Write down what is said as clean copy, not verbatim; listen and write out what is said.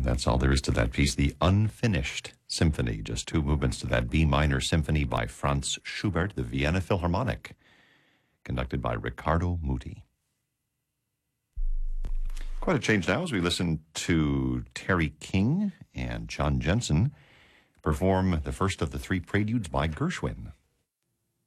That's all there is to that piece. The Unfinished Symphony, just two movements to that B minor symphony by Franz Schubert, the Vienna Philharmonic, conducted by Riccardo Muti. Quite a change now as we listen to Terry King and John Jensen perform the first of the three preludes by Gershwin.